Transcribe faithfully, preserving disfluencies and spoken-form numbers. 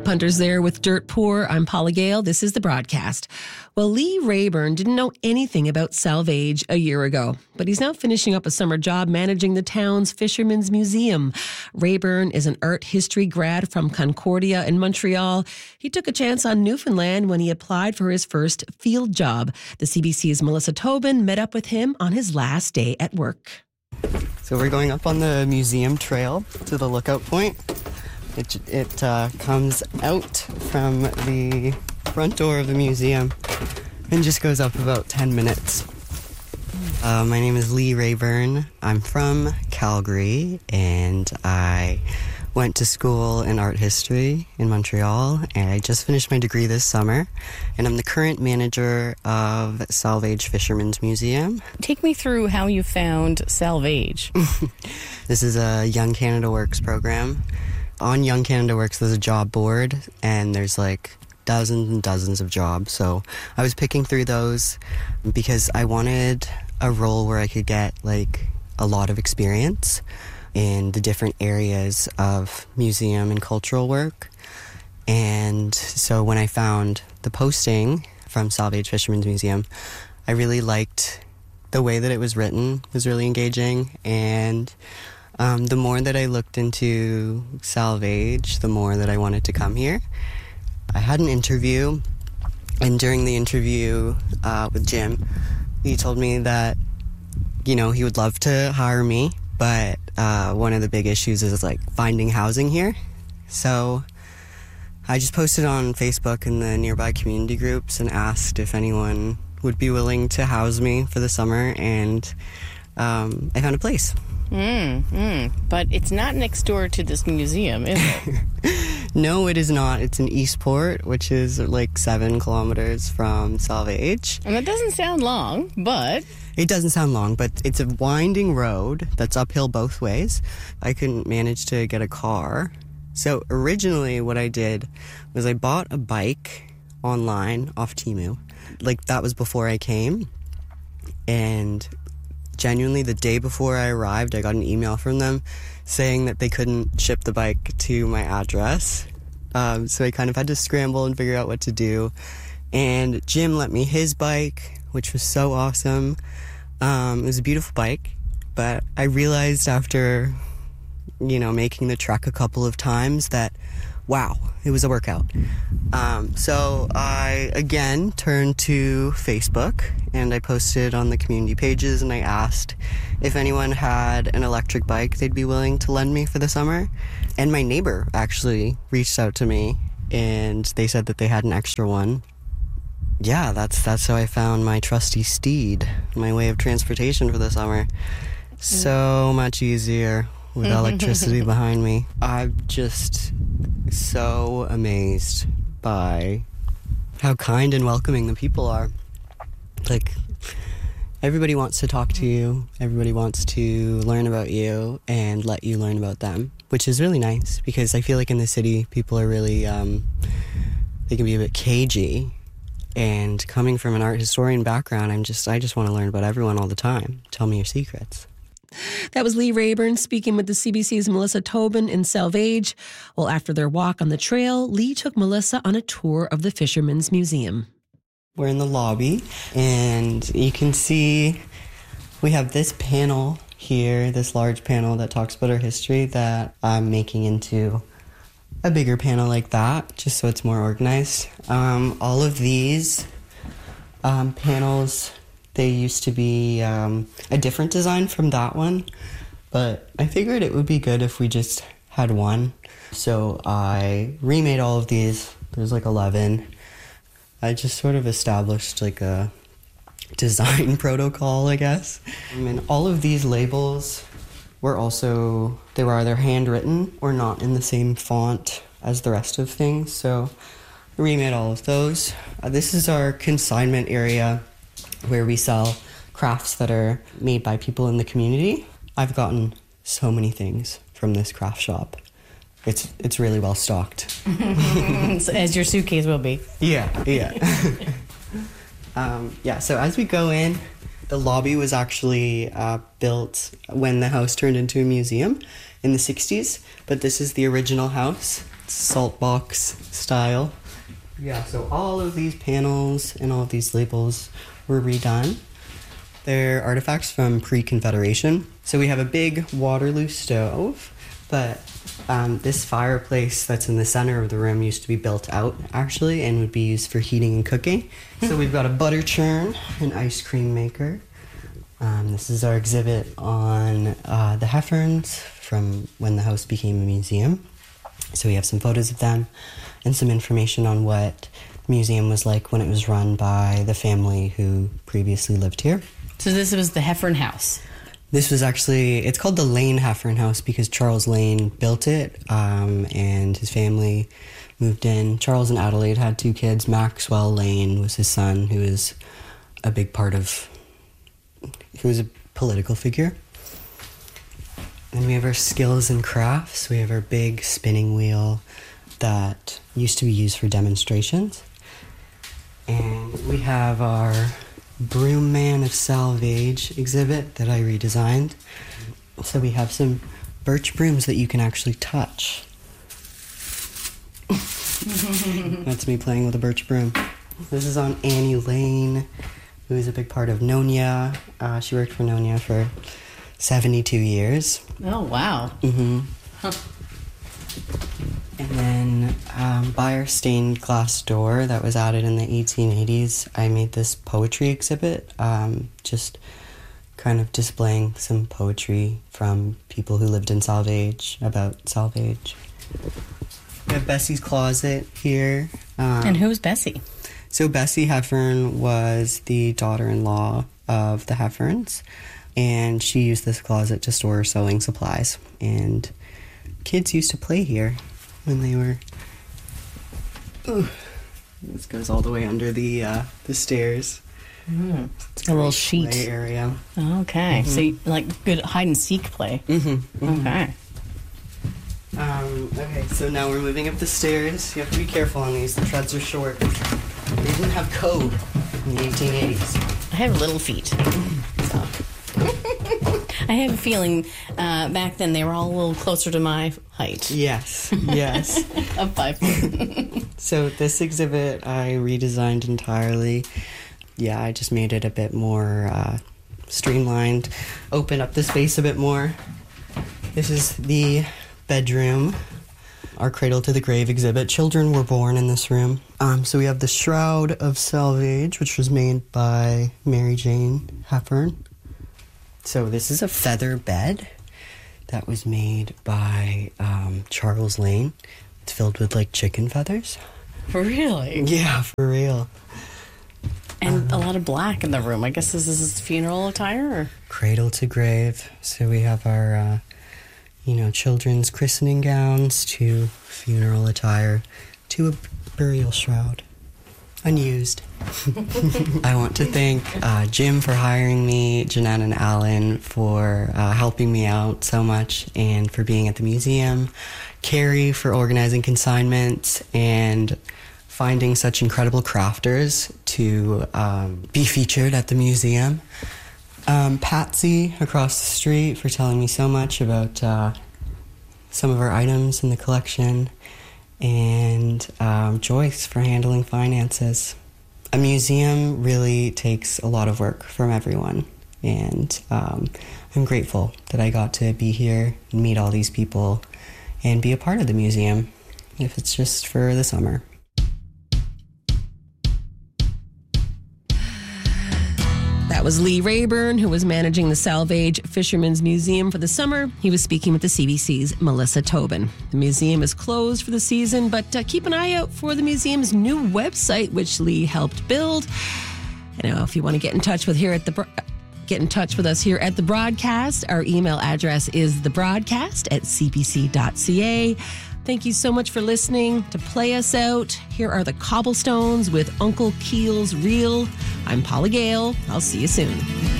Punters there with Dirt Poor. I'm Paula Gale. This is The Broadcast. Well, Lee Rayburn didn't know anything about Salvage a year ago, but he's now finishing up a summer job managing the town's Fisherman's Museum. Rayburn is an art history grad from Concordia in Montreal. He took a chance on Newfoundland when he applied for his first field job. The C B C's Melissa Tobin met up with him on his last day at work. So we're going up on the museum trail to the lookout point. It, it uh, comes out from the front door of the museum and just goes up about ten minutes. Uh, my name is Lee Rayburn. I'm from Calgary, and I went to school in art history in Montreal, and I just finished my degree this summer, and I'm the current manager of Salvage Fisherman's Museum. Take me through how you found Salvage. This is a Young Canada Works program. On Young Canada Works, there's a job board, and there's like dozens and dozens of jobs. So I was picking through those because I wanted a role where I could get like a lot of experience in the different areas of museum and cultural work. And so when I found the posting from Salvage Fisherman's Museum, I really liked the way that it was written. It was really engaging, and Um, the more that I looked into Salvage, the more that I wanted to come here. I had an interview, and during the interview uh, with Jim, he told me that, you know, he would love to hire me, but uh, one of the big issues is like finding housing here. So I just posted on Facebook in the nearby community groups and asked if anyone would be willing to house me for the summer, and um, I found a place. Mm, mm. But it's not next door to this museum, is it? No, it is not. It's in Eastport, which is like seven kilometers from Salvage. And that doesn't sound long, but... It doesn't sound long, but it's a winding road that's uphill both ways. I couldn't manage to get a car. So originally what I did was I bought a bike online off Temu. Like, that was before I came. And genuinely, the day before I arrived, I got an email from them saying that they couldn't ship the bike to my address. Um, so I kind of had to scramble and figure out what to do. And Jim lent me his bike, which was so awesome. Um, it was a beautiful bike, but I realized after, you know, making the trek a couple of times that, wow, it was a workout. Um, so I, again, turned to Facebook, and I posted on the community pages, and I asked if anyone had an electric bike they'd be willing to lend me for the summer. And my neighbor actually reached out to me, and they said that they had an extra one. Yeah, that's that's how I found my trusty steed, my way of transportation for the summer. So much easier with electricity behind me. I'm just so amazed by how kind and welcoming the people are. Like, everybody wants to talk to you, everybody wants to learn about you and let you learn about them, which is really nice, because I feel like in the city people are really, um, they can be a bit cagey. And coming from an art historian background, I'm just, I just want to learn about everyone all the time. Tell me your secrets. That was Lee Rayburn speaking with the C B C's Melissa Tobin in Salvage. Well, after their walk on the trail, Lee took Melissa on a tour of the Fisherman's Museum. We're in the lobby, and you can see we have this panel here, this large panel that talks about our history, that I'm making into a bigger panel like that, just so it's more organized. Um, all of these um, panels, they used to be um, a different design from that one, but I figured it would be good if we just had one. So I remade all of these. There's like eleven. I just sort of established like a design protocol, I guess. And all of these labels were also, they were either handwritten or not in the same font as the rest of things. So I remade all of those. Uh, this is our consignment area, where we sell crafts that are made by people in the community. I've gotten so many things from this craft shop. It's it's really well stocked. As your suitcase will be. Yeah, yeah. um, yeah, so as we go in, the lobby was actually uh, built when the house turned into a museum in the sixties, but this is the original house. salt box style. Yeah, so all of these panels and all of these labels were redone. They're artifacts from pre-Confederation. So we have a big Waterloo stove, but um, this fireplace that's in the center of the room used to be built out, actually, and would be used for heating and cooking. So we've got a butter churn, an ice cream maker. Um, this is our exhibit on uh, the Hefferns from when the house became a museum. So we have some photos of them and some information on what the museum was like when it was run by the family who previously lived here. So this was the Heffern house. This was actually, it's called the Lane Heffern house because Charles Lane built it, um, and his family moved in. Charles and Adelaide had two kids. Maxwell Lane was his son, who was a big part of, he was a political figure. And we have our skills and crafts. We have our big spinning wheel that used to be used for demonstrations. And we have our Broom Man of Salvage exhibit that I redesigned. So we have some birch brooms that you can actually touch. That's me playing with a birch broom. This is on Annie Lane, who is a big part of Nonia. Uh, she worked for Nonia for seventy-two years. Oh, wow. Mm-hmm. Huh. And then um, by our stained glass door that was added in the eighteen eighties, I made this poetry exhibit, um, just kind of displaying some poetry from people who lived in Salvage, about Salvage. We have Bessie's closet here. Um, And who's Bessie? So Bessie Heffern was the daughter-in-law of the Hefferns, and she used this closet to store her sewing supplies. And kids used to play here when they were... Ooh, this goes all the way under the uh, the stairs. Mm. It's A little great sheet. play area. Okay. Mm-hmm. So, you, like, good hide-and-seek play. Mm-hmm. Mm-hmm. Okay. Um, okay, so now we're moving up the stairs. You have to be careful on these. The treads are short. They didn't have code in the eighteen eighties. I have little feet. So. I have a feeling uh, back then they were all a little closer to my height. Yes, yes. Of five foot. So this exhibit I redesigned entirely. Yeah, I just made it a bit more uh, streamlined, opened up the space a bit more. This is the bedroom, our Cradle to the Grave exhibit. Children were born in this room. Um, so we have the Shroud of Salvage, which was made by Mary Jane Heffern. So this is a feather bed that was made by um, Charles Lane. It's filled with like chicken feathers. Really? Yeah, for real. And a lot of black in the room. I guess this is funeral attire? Or? Cradle to Grave. So we have our, uh, you know, children's christening gowns to funeral attire to a burial shroud. Unused. I want to thank uh, Jim for hiring me, Jeanette and Alan for uh, helping me out so much and for being at the museum, Carrie for organizing consignments and finding such incredible crafters to um, be featured at the museum, um, Patsy across the street for telling me so much about uh, some of our items in the collection, and um, Joyce for handling finances. A museum really takes a lot of work from everyone, and um, I'm grateful that I got to be here and meet all these people and be a part of the museum, if it's just for the summer. That was Lee Rayburn, who was managing the Salvage Fishermen's Museum for the summer. He was speaking with the C B C's Melissa Tobin. The museum is closed for the season, but uh, keep an eye out for the museum's new website, which Lee helped build. You know, if you want to get in touch with here at the bro- get in touch with us here at the broadcast, our email address is thebroadcast at c b c dot c a. Thank you so much for listening. To play us out, here are the Cobblestones with Uncle Keel's Reel. I'm Paula Gale. I'll see you soon.